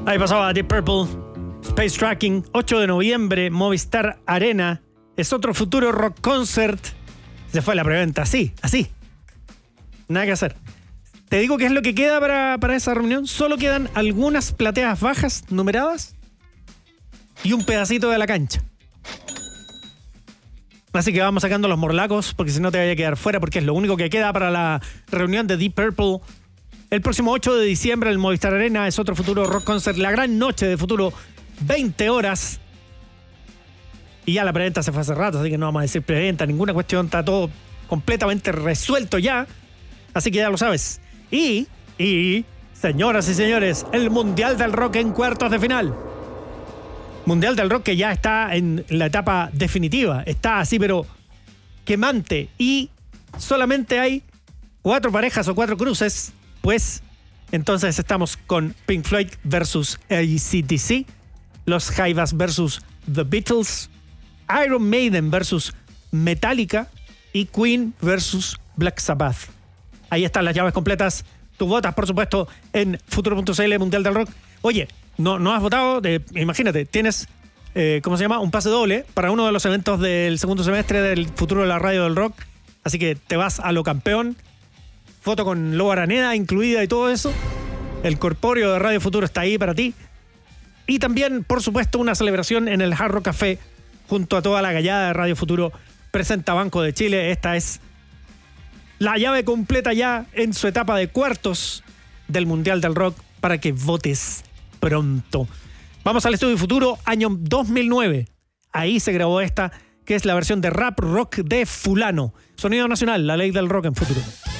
Ahí pasaba Deep Purple, Space Tracking, 8 de noviembre, Movistar Arena. Es otro futuro rock concert. Se fue la preventa, así. Nada que hacer. Te digo qué es lo que queda para esa reunión. Solo quedan algunas plateas bajas numeradas y un pedacito de la cancha. Así que vamos sacando los morlacos, porque si no te vaya a quedar fuera, porque es lo único que queda para la reunión de Deep Purple. El próximo 8 de diciembre, el Movistar Arena, es otro futuro rock concert. La gran noche de futuro, 20 horas. Y ya la preventa se fue hace rato, así que no vamos a decir preventa, ninguna cuestión, está todo completamente resuelto ya. Así que ya lo sabes. Y, señoras y señores, el Mundial del Rock en cuartos de final. Mundial del Rock que ya está en la etapa definitiva. Está así, pero quemante. Y solamente hay 4 parejas o 4 cruces. Pues entonces estamos con Pink Floyd versus AC/DC, los Jaivas versus The Beatles, Iron Maiden versus Metallica y Queen versus Black Sabbath. Ahí están las llaves completas. Tú votas, por supuesto, en futuro.cl Mundial del Rock. Oye, no has votado, imagínate, tienes, un pase doble para uno de los eventos del segundo semestre del futuro de la radio del rock. Así que te vas a lo campeón. Foto con Lobo Araneda incluida y todo eso. El corpóreo de Radio Futuro está ahí para ti. Y también, por supuesto, una celebración en el Hard Rock Café junto a toda la gallada de Radio Futuro. Presenta Banco de Chile. Esta es la llave completa ya en su etapa de cuartos del Mundial del Rock para que votes pronto. Vamos al Estudio Futuro, año 2009. Ahí se grabó esta, que es la versión de rap rock de Fulano. Sonido nacional, la ley del rock en Futuro.